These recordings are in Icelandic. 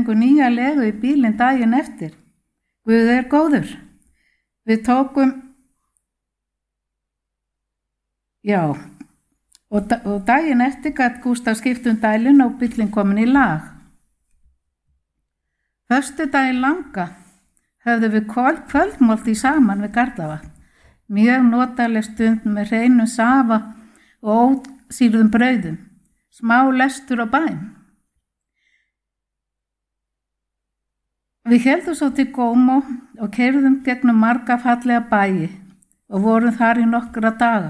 fengum nýja legu í bílinn daginn eftir. Guð er góður. Við tókum, og daginn eftir gat Gústaf skipt dælinn og bíllinn komin í lag. Föstudaginn langa höfðum við kvöldmáltíð saman við Garðavatn. Mjög notaleg stund með hreinum safa og ósýrðum brauðum. Smá lestur á bæn. Við héldum svo til Gómó og keyrðum gegnum marga fallega bæi og vorum þar í nokkra daga.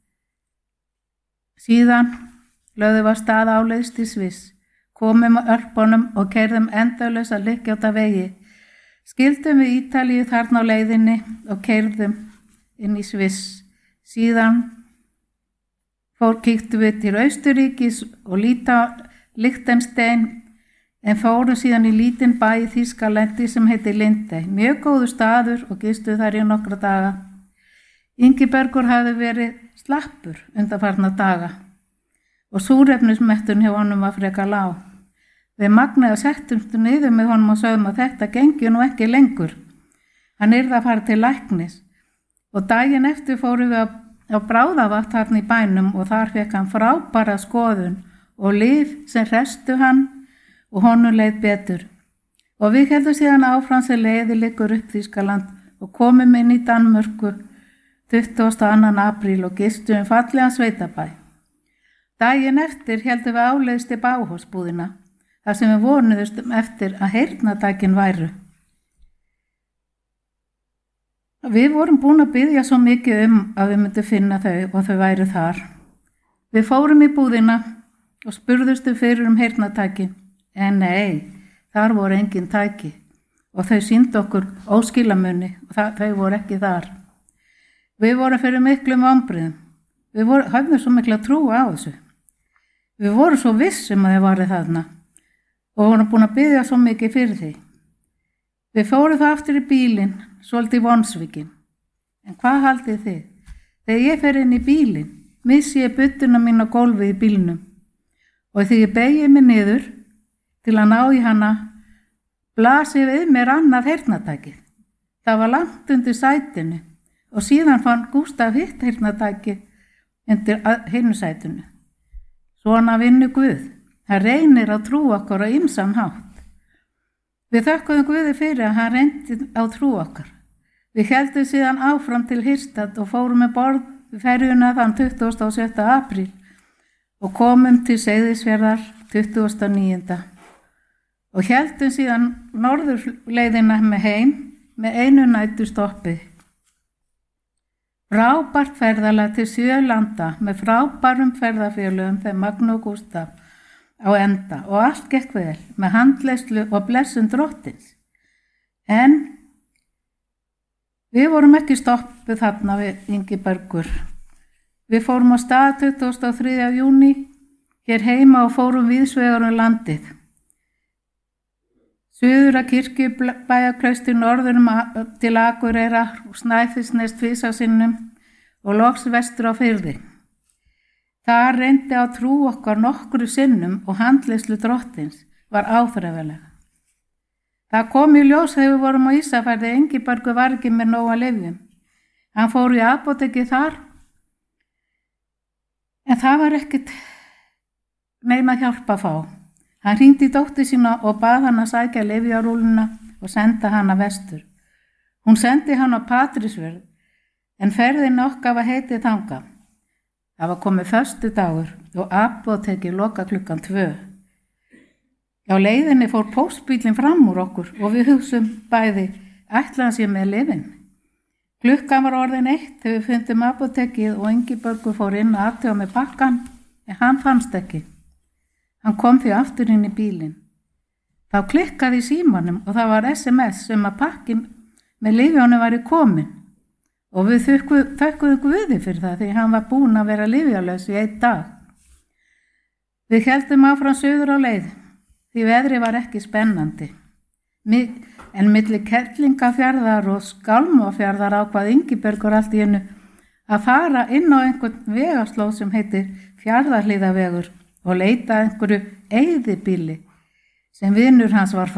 Síðan lögðum við af stað áleiðis til Sviss, komum á Ölpunum og keyrðum endalaus að liggjáta vegi. Skildum við Ítalíu þarna á leiðinni og keyrðum inn í Sviss. Síðan kíktum við til Austurríkis og Liechtenstein, en fórum síðan í lítinn bæ í Þýskalandi sem heitir Lindey. Mjög góður staður og gistu þar í nokkra daga. Ingibergur hafði verið slappur undanfarna daga og súrefnismettun hjá honum var frekar lág. Við Magni settumst niður með honum og sögðum að þetta gengi nú ekki lengur. Hann yrði að fara til læknis og daginn eftir fórum við á Bráðavatn þarna í bænum og þar fekk hann frábæra skoðun og lyf sem hrestu hann og honum leið betur. Og við heldum síðan áfram sem leiði liggur upp Þýskaland og komum inn í Danmörku 22. apríl og gistum fallegan sveitabæ. Daginn eftir heldum við áleiðis til Bauhausbúðina, þar sem við vonuðumst eftir að heyrnartækin væru. Við vorum búin að biðja svo mikið að við myndum finna þau og þau væru þar. Við fórum í búðina og spurðustu fyrir heyrnartækin, en nei, þar voru engin tæki og þau sýndu okkur óskilamunni og þau voru ekki þar. Við vorum fyrir miklum vonbrigðum. Við höfðum svo mikla trú á þessu. Við vorum svo vissum að þau varu þarna og vorum búin að biðja svo mikið fyrir því. Við fórum það aftur í bílinn, svolítið vonsvikinn. En hvað haldið þið? Þegar ég fer inn í bílinn, missi ég budduna mín á gólfið í bílnum og þegar ég beygði mig niður til að ná í hana, blasi við mér annað heyrnartækið. Það var langt undir sætinu og síðan fann Gústaf hitt heyrnartækið undir hinu sætinu. Svona vinnur Guð. Hann reynir að trú okkur á ýmsan hátt. Við þökkuðum Guði fyrir að hann reyndi á trú okkar. Við héldum síðan áfram til Hirstad og fórum með borð við ferjuna þann 27. apríl og komum til Seyðisfjarðar 29. og héldum síðan norðurleiðina með heim með einu næturstoppi. Frábært ferðalag til 7 landa með frábærum ferðafélögum þegar Magni og Gústaf á enda og allt gekk vel með handleiðslu og blessun Drottins. En við vorum ekki stoppuð þarna við Ingibergur. Við fórum á stað 23. júní hér heima og fórum víðsvegar landið. Suður að Kirkjubæjarklaustri norðurum til Akureyra og Snæfellsnes tvisasinnum og loks vestur á Firði. Það reyndi á trú okkar nokkru sinnum og handleiðslu Drottins var áþreifanleg. Það kom í ljós þegar við vorum á Ísafirði að Ingibergur var ekki með nóg af lyfjum. Hann fór í apótekið þar, en það var ekkert neina hjálp að fá. Hann hringdi í dóttur sína og bað hann að sækja lyfjarúlluna og senda hana vestur. Hún sendi hann á Patreksfjörð, en ferðin okkar var heitið þangað. Það var komið föstudagur og apótekið loka klukkan 2. Á leiðinni fór póstbíllinn fram úr okkur og við hugsum bæði, ætla hann sér með lyfin. Klukkan var orðin 1 þegar við fundum apótekið og Ingibergur fór inn að athuga með pakkan, en hann fannst ekki. Hann kom því aftur inn í bílinn. Þá klikkaði í símanum og það var SMS að pakkin með lyfjónum væri komin og við þökkuðum Guði fyrir það því hann var búinn að vera lyfjalaus í 1 dag. Við héldum áfram suður á leið því veðrið var ekki spennandi. En milli Kerlingafjarðar og Skálmafjarðar ákvað Ingibergur allt í einu að fara inn á einhvern vegaslóð sem heitir Fjarðarhlíðavegur og leita einhverju eyðibýli sem vinur hans var